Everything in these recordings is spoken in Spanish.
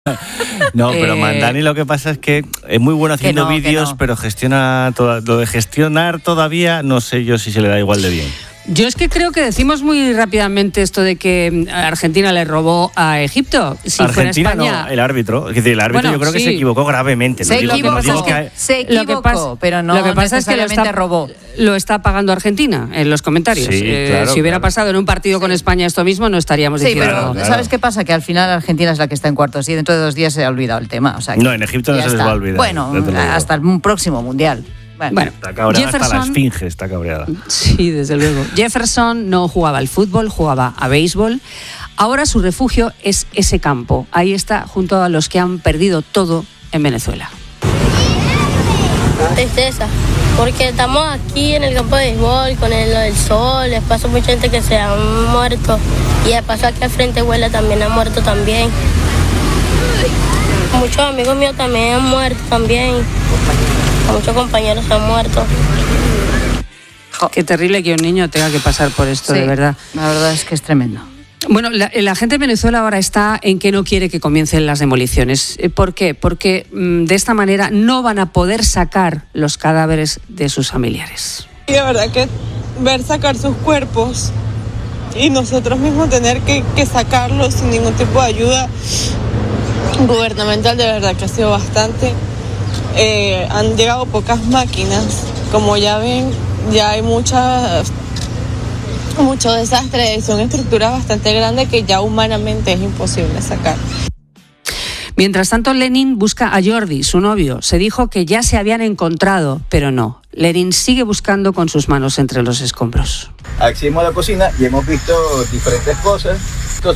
No, pero Mandani lo que pasa es que es muy bueno haciendo vídeos, pero gestiona lo de gestionar todavía no sé yo si se le da igual de bien. Yo es que creo que decimos muy rápidamente esto de que Argentina le robó a Egipto. Si Argentina fuera España, no, el árbitro. Es decir, el árbitro yo creo que se equivocó gravemente. Se equivocó, pero no necesariamente robó. Lo está pagando Argentina en los comentarios. Sí, claro, si hubiera pasado en un partido con España esto mismo, no estaríamos diciendo... pero ¿sabes qué pasa? Que al final Argentina es la que está en cuartos y dentro de 2 días se ha olvidado el tema. O sea, no, en Egipto no se les va a olvidar. Bueno, hasta el próximo Mundial. Bueno, está cabreada, hasta la esfinge está cabreada. Sí, desde luego. Jefferson no jugaba al fútbol, jugaba a béisbol. Ahora su refugio es ese campo. Ahí está, junto a los que han perdido todo en Venezuela. Tristeza, porque estamos aquí en el campo de béisbol con el sol, les pasa mucha gente que se ha muerto y de paso aquí al frente Huela también ha muerto también. Muchos amigos míos también han muerto también. Muchos compañeros han muerto. Qué terrible que un niño tenga que pasar por esto, de verdad. La verdad es que es tremendo. Bueno, la gente de Venezuela ahora está en que no quiere que comiencen las demoliciones. ¿Por qué? Porque de esta manera no van a poder sacar los cadáveres de sus familiares. Y de verdad que ver sacar sus cuerpos y nosotros mismos tener que sacarlos sin ningún tipo de ayuda gubernamental, de verdad que ha sido bastante. Han llegado pocas máquinas, como ya ven, ya hay mucho desastre, son estructuras bastante grandes que ya humanamente es imposible sacar. Mientras tanto, Lenin busca a Jordi, su novio. Se dijo que ya se habían encontrado, pero no. Lenin sigue buscando con sus manos entre los escombros. Accedimos a la cocina y hemos visto diferentes cosas, sus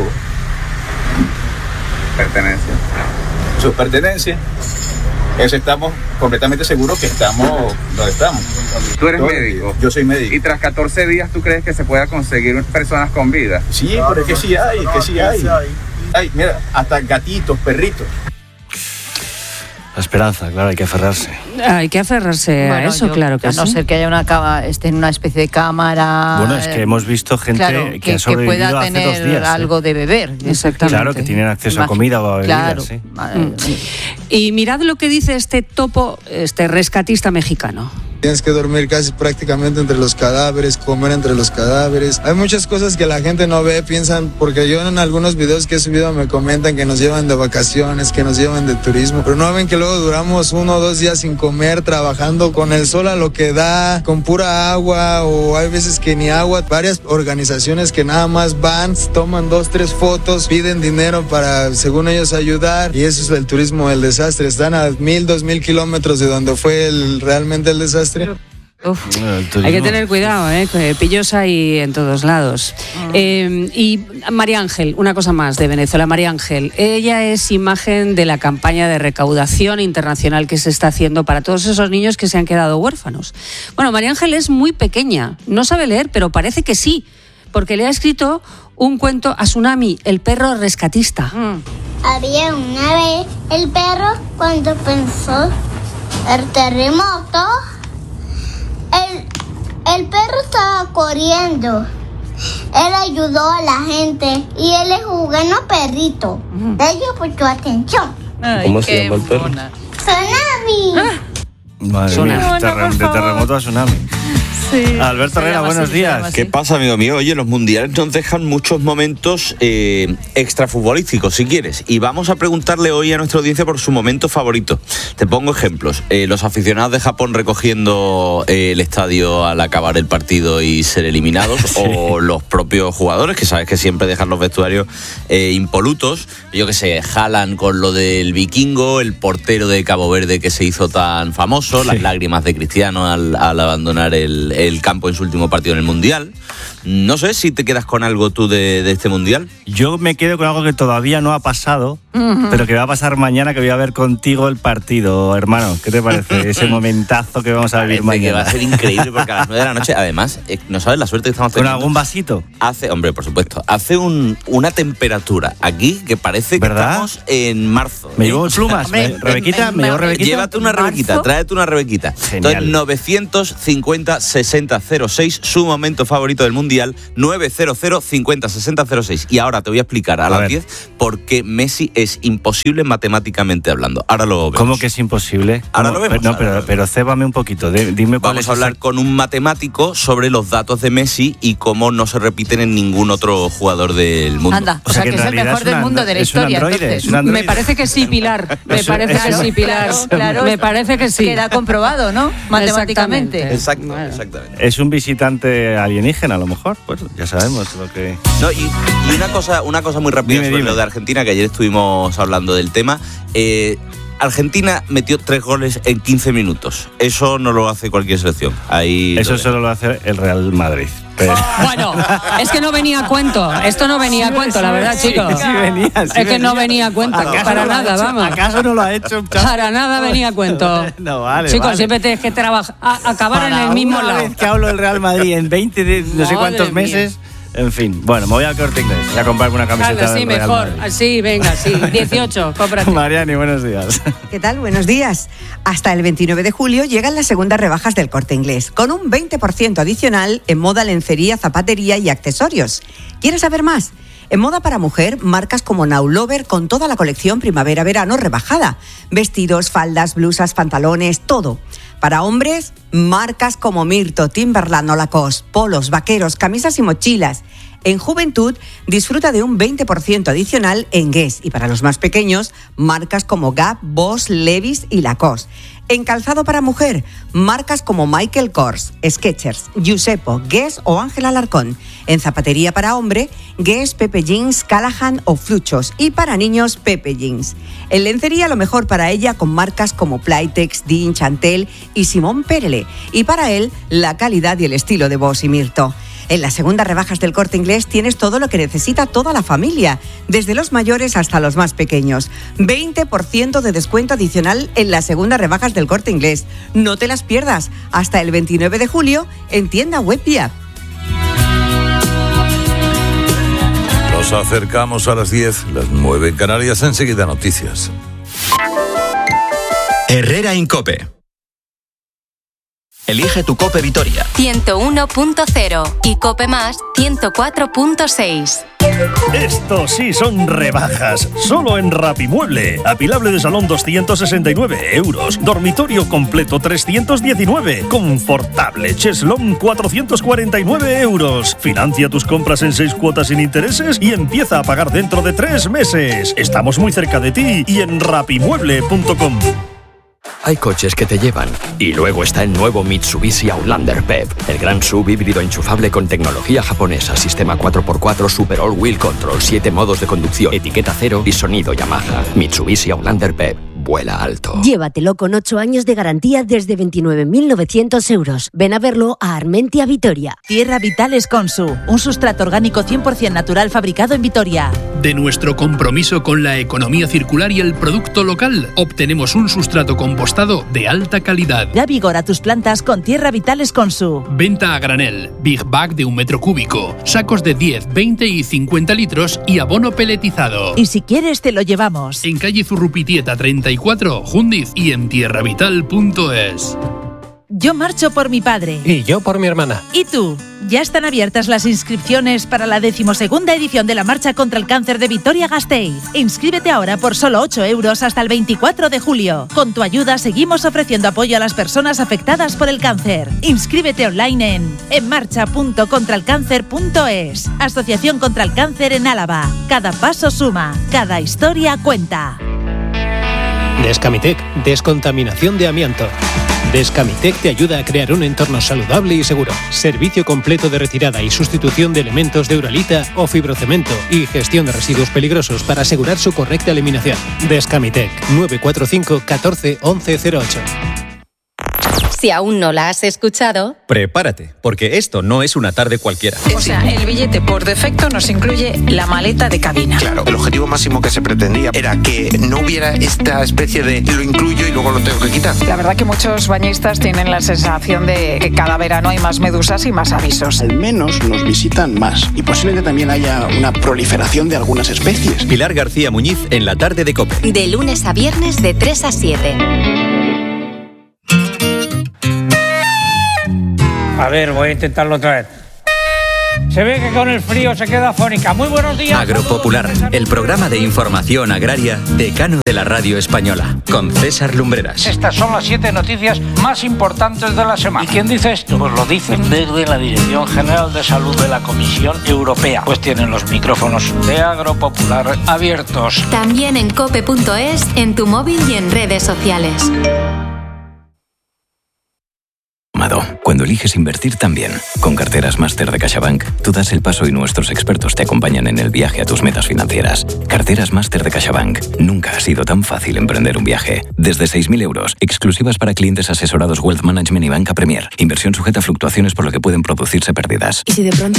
pertenencias. Eso estamos completamente seguros que estamos donde estamos. ¿Tú eres médico? Yo soy médico. ¿Y tras 14 días tú crees que se pueda conseguir personas con vida? Sí, pero es que sí hay, Ay, mira, hasta gatitos, perritos. La esperanza, claro, hay que aferrarse. Hay que aferrarse a eso, claro que sí. A no ser que haya una especie de cámara... Bueno, es que hemos visto gente que ha sobrevivido que pueda hace 2 días. tener algo de beber. Exactamente. Claro, que tienen acceso a comida o a bebidas. Claro. Sí. Y mirad lo que dice este topo, este rescatista mexicano. Tienes que dormir casi prácticamente entre los cadáveres, comer entre los cadáveres. Hay muchas cosas que la gente no ve, piensan, porque yo en algunos videos que he subido me comentan que nos llevan de vacaciones, que nos llevan de turismo, pero no ven que luego duramos 1 o 2 días sin comer, trabajando con el sol a lo que da, con pura agua, o hay veces que ni agua. Varias organizaciones que nada más van, toman 2, 3 fotos, piden dinero para, según ellos, ayudar, y eso es el turismo del desastre. Están a 1,000, 2,000 kilómetros de donde fue realmente el desastre. Hay que tener cuidado, pillos hay en todos lados. Y María Ángel, una cosa más de Venezuela. María Ángel, ella es imagen de la campaña de recaudación internacional que se está haciendo para todos esos niños que se han quedado huérfanos. Bueno, María Ángel es muy pequeña, no sabe leer, pero parece que sí, porque le ha escrito un cuento a Tsunami, el perro rescatista. Había una vez el perro cuando pensó el terremoto. El perro estaba corriendo. Él ayudó a la gente y él es un bueno perrito. Ellos por tu atención. ¿Cómo se llama el perro? Tsunami. Madre mía, de terremoto a tsunami. Sí, Alberto Herrera, buenos días. ¿Qué pasa, amigo mío? Oye, los mundiales nos dejan muchos momentos extrafutbolísticos, si quieres. Y vamos a preguntarle hoy a nuestra audiencia por su momento favorito. Te pongo ejemplos. Los aficionados de Japón recogiendo el estadio al acabar el partido y ser eliminados, sí. O los propios jugadores, que sabes que siempre dejan los vestuarios impolutos. Yo qué sé, Haaland con lo del vikingo, el portero de Cabo Verde que se hizo tan famoso, sí. Las lágrimas de Cristiano al abandonar el campo en su último partido en el Mundial. No sé si te quedas con algo tú de este Mundial. Yo me quedo con algo que todavía no ha pasado, pero que va a pasar mañana, que voy a ver contigo el partido, hermano. ¿Qué te parece? Ese momentazo que vamos a vivir mañana. Que va a ser increíble porque a las 9 de la noche, además, no sabes la suerte que estamos teniendo. ¿Con algún vasito? Hombre, por supuesto. Hace una temperatura aquí que parece que estamos en marzo. Me llevo plumas. Rebequita, me llevo Rebequita. Llévate una Rebequita, tráete una Rebequita. Genial. Entonces, 950 60 06, su momento favorito del Mundial. mundial, 900 50 60 06. Y ahora te voy a explicar a las 10 por qué Messi es imposible matemáticamente hablando. Ahora lo vemos. ¿Cómo que es imposible? Ahora lo vemos. No, pero cébame un poquito. Dime cuál es. Vamos a hablar con un matemático sobre los datos de Messi y cómo no se repiten en ningún otro jugador del mundo. Anda, o sea que es el mejor del mundo de la historia. Entonces. Me parece que sí, Pilar. Me parece que sí, Pilar. Claro, me parece que sí. Queda comprobado, ¿no? Matemáticamente. Exactamente. Es un visitante alienígena, a lo mejor. Pues ya sabemos lo que... No, y una cosa muy rápida sobre lo de Argentina, que ayer estuvimos hablando del tema. Argentina metió 3 goles en 15 minutos. Eso no lo hace cualquier selección. Eso solo lo hace el Real Madrid. Bueno, es que no venía a cuento. Esto no venía a cuento, la verdad, chicos. Sí venía, es que no venía a cuento. Para nada, vamos. ¿Acaso no lo ha hecho? Para nada venía a cuento. No, vale. Chicos, siempre tienes que trabajar, acabar en el mismo lado. Una vez que hablo del Real Madrid en 20 de no sé cuántos meses. En fin, bueno, me voy al Corte Inglés. Voy a comprarme una camiseta del Real mejor. Madrid. Sí, venga, sí. 18, cómprate. Mariani, buenos días. ¿Qué tal? Buenos días. Hasta el 29 de julio llegan las segundas rebajas del Corte Inglés, con un 20% adicional en moda, lencería, zapatería y accesorios. ¿Quieres saber más? En moda para mujer, marcas como Now Lover con toda la colección primavera-verano rebajada. Vestidos, faldas, blusas, pantalones, todo. Para hombres, marcas como Mirto, Timberland o Lacoste, polos, vaqueros, camisas y mochilas. En juventud, disfruta de un 20% adicional en Guess. Y para los más pequeños, marcas como Gap, Boss, Levi's y Lacoste. En calzado para mujer, marcas como Michael Kors, Skechers, Giuseppe, Guess o Ángel Alarcón. En zapatería para hombre, Guess, Pepe Jeans, Callahan o Fluchos. Y para niños, Pepe Jeans. En lencería, lo mejor para ella con marcas como Playtex, Dean, Chantel y Simón Perele. Y para él, la calidad y el estilo de Boss y Mirto. En las segundas rebajas del Corte Inglés tienes todo lo que necesita toda la familia, desde los mayores hasta los más pequeños. 20% de descuento adicional en las segundas rebajas del Corte Inglés. No te las pierdas hasta el 29 de julio en tienda web y app. Nos acercamos a las 10, las 9 en Canarias, enseguida noticias. Herrera Incope. Elige tu Cope Vitoria. 101.0 y Cope Más 104.6. Estos sí son rebajas. Solo en Rapimueble. Apilable de salón 269 euros. Dormitorio completo 319. Confortable cheslón 449 euros. Financia tus compras en 6 cuotas sin intereses y empieza a pagar dentro de 3 meses. Estamos muy cerca de ti y en rapimueble.com. Hay coches que te llevan. Y luego está el nuevo Mitsubishi Outlander PHEV, el gran SUV híbrido enchufable con tecnología japonesa, sistema 4x4 Super All Wheel Control, 7 modos de conducción, etiqueta cero y sonido Yamaha. Mitsubishi Outlander PHEV. Vuela alto. Llévatelo con 8 años de garantía desde 29.900 euros. Ven a verlo a Armentia Vitoria. Tierra Vitales Consu, un sustrato orgánico 100% natural fabricado en Vitoria. De nuestro compromiso con la economía circular y el producto local, obtenemos un sustrato compostado de alta calidad. Da vigor a tus plantas con Tierra Vitales Consu. Venta a granel, Big Bag de 1 metro cúbico, sacos de 10, 20 y 50 litros y abono peletizado. Y si quieres te lo llevamos. En calle Zurrupitieta 34, Jundiz y en tierravital.es. Yo marcho por mi padre. Y yo por mi hermana. ¿Y tú? Ya están abiertas las inscripciones para la 12ª edición de la Marcha contra el Cáncer de Vitoria-Gasteiz. Inscríbete ahora por solo 8 euros hasta el 24 de julio. Con tu ayuda seguimos ofreciendo apoyo a las personas afectadas por el cáncer. Inscríbete online en marcha.contralcáncer.es. Asociación contra el Cáncer en Álava. Cada paso suma, cada historia cuenta. Descamitec, descontaminación de amianto. Descamitec te ayuda a crear un entorno saludable y seguro. Servicio completo de retirada y sustitución de elementos de uralita o fibrocemento y gestión de residuos peligrosos para asegurar su correcta eliminación. Descamitec, 945 14 11 08. Si aún no la has escuchado, prepárate, porque esto no es una tarde cualquiera. O sea, el billete por defecto nos incluye la maleta de cabina. Claro, el objetivo máximo que se pretendía era que no hubiera esta especie de lo incluyo y luego lo tengo que quitar. La verdad que muchos bañistas tienen la sensación de que cada verano hay más medusas y más avisos. Al menos nos visitan más y posiblemente también haya una proliferación de algunas especies. Pilar García Muñiz en la tarde de COPE. De lunes a viernes de 3 a 7. A ver, voy a intentarlo otra vez. Se ve que con el frío se queda afónica. Muy buenos días. Agropopular, el programa de información agraria decano de la radio española, con César Lumbreras. Estas son las 7 noticias más importantes de la semana. ¿Y quién dice esto? Pues lo dicen desde la Dirección General de Salud de la Comisión Europea. Pues tienen los micrófonos de Agropopular abiertos. También en cope.es, en tu móvil y en redes sociales. Cuando eliges invertir también. Con Carteras Máster de CaixaBank, tú das el paso y nuestros expertos te acompañan en el viaje a tus metas financieras. Carteras Máster de CaixaBank. Nunca ha sido tan fácil emprender un viaje. Desde 6.000 euros, exclusivas para clientes asesorados Wealth Management y Banca Premier. Inversión sujeta a fluctuaciones por lo que pueden producirse pérdidas. Y si de pronto